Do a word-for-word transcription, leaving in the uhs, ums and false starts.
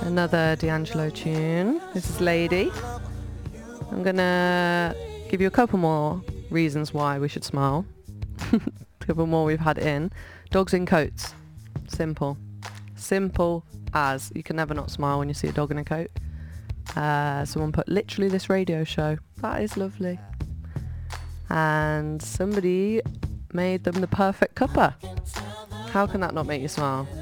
Another D'Angelo tune. This is Lady. I'm gonna give you a couple more reasons why we should smile. A couple more we've had in. Dogs in coats. Simple. Simple as. You can never not smile when you see a dog in a coat. Uh, someone put literally this radio show. That is lovely. And somebody made them the perfect cuppa. How can that not make you smile?